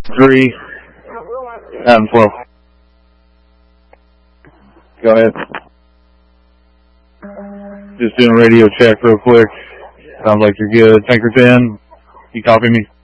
3, Adam 12. Go ahead. Just doing a radio check real quick. Sounds like you're good. Tanker's in. You copy me?